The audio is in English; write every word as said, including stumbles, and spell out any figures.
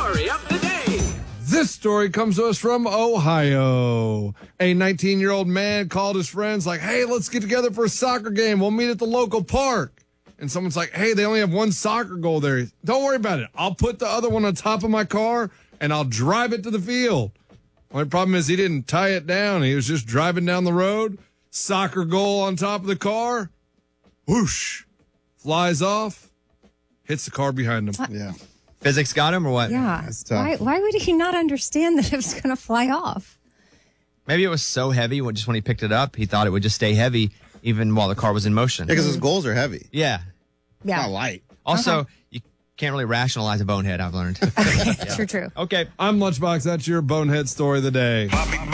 story of the day. This story comes to us from Ohio. A nineteen-year-old man called his friends like, hey, let's get together for a soccer game. We'll meet at the local park. And someone's like, hey, they only have one soccer goal there. Don't worry about it. I'll put the other one on top of my car, and I'll drive it to the field. Only problem is he didn't tie it down. He was just driving down the road. Soccer goal on top of the car. Whoosh. Flies off. Hits the car behind him. What? Yeah. Physics got him or what? Yeah. That's tough. Why, why would he not understand that it was going to fly off? Maybe it was so heavy when just when he picked it up, he thought it would just stay heavy even while the car was in motion. Yeah, because his goals are heavy. Yeah. Yeah. Not light. Also, Okay. you can't really rationalize a bonehead, I've learned. True, true. Okay. I'm Lunchbox. That's your bonehead story of the day.